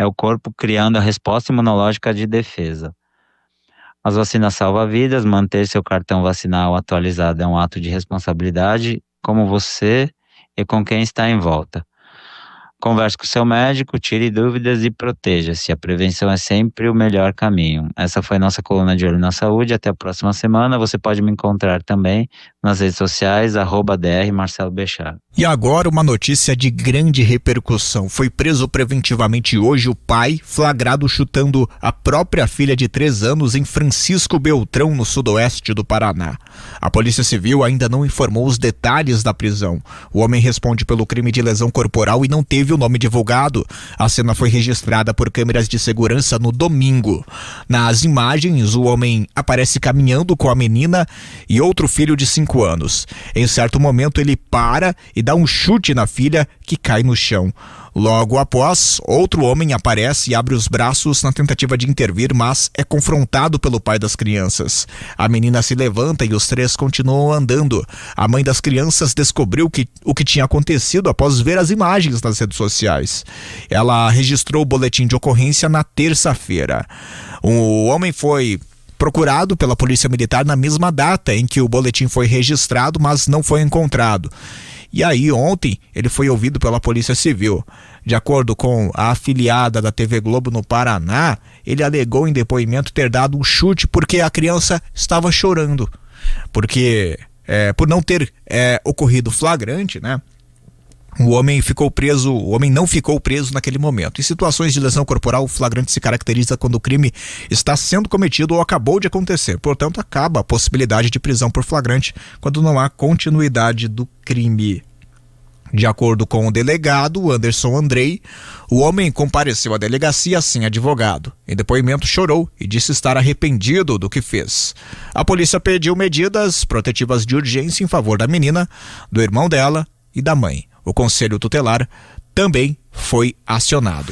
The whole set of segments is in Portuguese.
é o corpo criando a resposta imunológica de defesa. As vacinas salvam vidas, manter seu cartão vacinal atualizado é um ato de responsabilidade como você e com quem está em volta. Converse com seu médico, tire dúvidas e proteja-se. A prevenção é sempre o melhor caminho. Essa foi nossa coluna de Olho na Saúde. Até a próxima semana. Você pode me encontrar também nas redes sociais, @dr Marcelo Bechara. E agora uma notícia de grande repercussão. Foi preso preventivamente hoje o pai, flagrado chutando a própria filha de 3 anos em Francisco Beltrão, no sudoeste do Paraná. A Polícia Civil ainda não informou os detalhes da prisão. O homem responde pelo crime de lesão corporal e não teve o nome divulgado. A cena foi registrada por câmeras de segurança no domingo. Nas imagens, o homem aparece caminhando com a menina e outro filho de 5 anos. Em certo momento, ele para e dá um chute na filha, que cai no chão. Logo após, outro homem aparece e abre os braços na tentativa de intervir, mas é confrontado pelo pai das crianças. A menina se levanta e os 3 continuam andando. A mãe das crianças descobriu o que tinha acontecido após ver as imagens nas redes sociais. Ela registrou o boletim de ocorrência na terça-feira. O homem foi procurado pela Polícia Militar na mesma data em que o boletim foi registrado, mas não foi encontrado. E aí, ontem, ele foi ouvido pela Polícia Civil. De acordo com a afiliada da TV Globo no Paraná, ele alegou em depoimento ter dado um chute porque a criança estava chorando. Porque, por não ter ocorrido flagrante, né? O homem não ficou preso naquele momento. Em situações de lesão corporal, o flagrante se caracteriza quando o crime está sendo cometido ou acabou de acontecer. Portanto, acaba a possibilidade de prisão por flagrante quando não há continuidade do crime. De acordo com o delegado Anderson Andrei, o homem compareceu à delegacia sem advogado. Em depoimento, chorou e disse estar arrependido do que fez. A polícia pediu medidas protetivas de urgência em favor da menina, do irmão dela e da mãe. O Conselho Tutelar também foi acionado.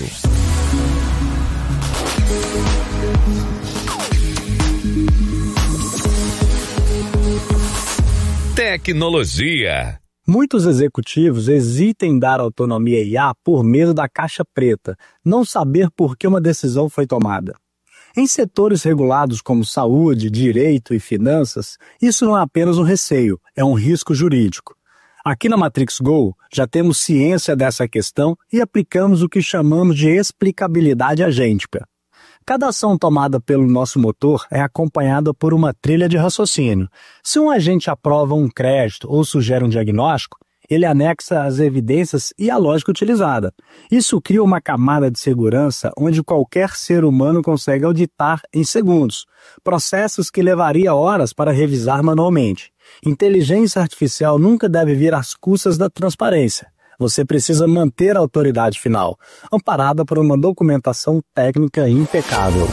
Tecnologia. Muitos executivos hesitam em dar autonomia à IA por medo da caixa preta, não saber por que uma decisão foi tomada. Em setores regulados como saúde, direito e finanças, isso não é apenas um receio, é um risco jurídico. Aqui na Matrix Go, já temos ciência dessa questão e aplicamos o que chamamos de explicabilidade agêntica. Cada ação tomada pelo nosso motor é acompanhada por uma trilha de raciocínio. Se um agente aprova um crédito ou sugere um diagnóstico, ele anexa as evidências e a lógica utilizada. Isso cria uma camada de segurança onde qualquer ser humano consegue auditar em segundos, processos que levaria horas para revisar manualmente. Inteligência artificial nunca deve vir às custas da transparência. Você precisa manter a autoridade final, amparada por uma documentação técnica impecável.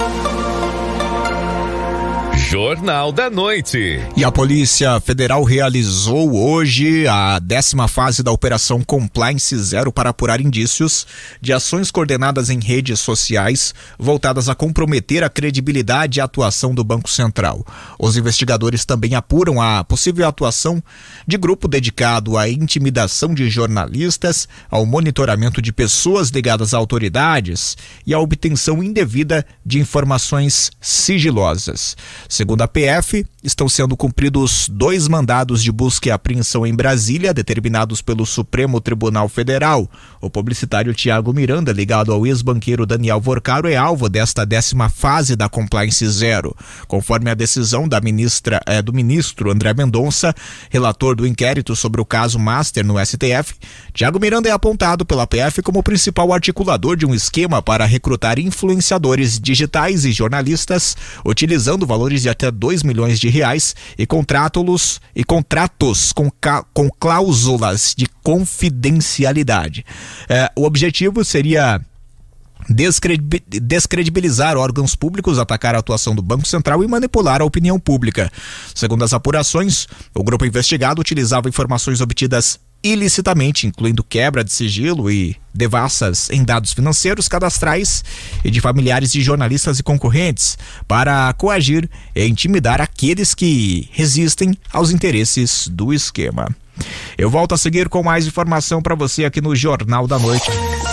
Jornal da Noite. E a Polícia Federal realizou hoje a 10ª fase da Operação Compliance Zero para apurar indícios de ações coordenadas em redes sociais voltadas a comprometer a credibilidade e a atuação do Banco Central. Os investigadores também apuram a possível atuação de grupo dedicado à intimidação de jornalistas, ao monitoramento de pessoas ligadas a autoridades e à obtenção indevida de informações sigilosas. Segundo a PF, estão sendo cumpridos 2 mandados de busca e apreensão em Brasília, determinados pelo Supremo Tribunal Federal. O publicitário Tiago Miranda, ligado ao ex-banqueiro Daniel Vorcaro, é alvo desta 10ª fase da Compliance Zero. Conforme a decisão do ministro André Mendonça, relator do inquérito sobre o caso Master no STF, Tiago Miranda é apontado pela PF como o principal articulador de um esquema para recrutar influenciadores digitais e jornalistas, utilizando valores de até R$2 milhões e contratos com cláusulas de confidencialidade. O objetivo seria descredibilizar órgãos públicos, atacar a atuação do Banco Central e manipular a opinião pública. Segundo as apurações, o grupo investigado utilizava informações obtidas ilicitamente, incluindo quebra de sigilo e devassas em dados financeiros, cadastrais e de familiares de jornalistas e concorrentes, para coagir e intimidar aqueles que resistem aos interesses do esquema. Eu volto a seguir com mais informação para você aqui no Jornal da Noite.